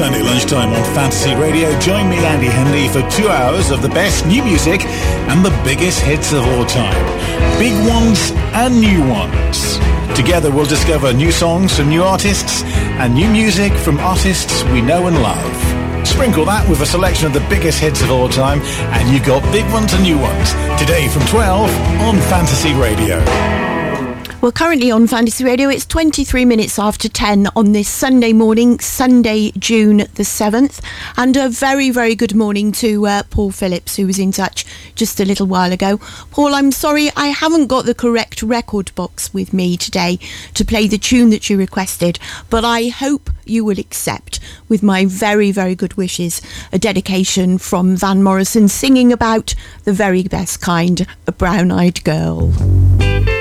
Sunday lunchtime on Fantasy Radio. Join me, Andy Henley, for 2 hours of the best new music and the biggest hits of all time. Big ones and new ones. Together we'll discover new songs from new artists and new music from artists we know and love. Sprinkle that with a selection of the biggest hits of all time and you've got big ones and new ones. Today from 12 on Fantasy Radio. Well, currently on Fantasy Radio, it's 23 minutes after 10 on this Sunday morning, Sunday, June the 7th. And a very, very good morning to Paul Phillips, who was in touch just a little while ago. Paul, I'm sorry, I haven't got the correct record box with me today to play the tune that you requested, but I hope you will accept, with my very, very good wishes, a dedication from Van Morrison singing about the very best kind, a brown-eyed girl.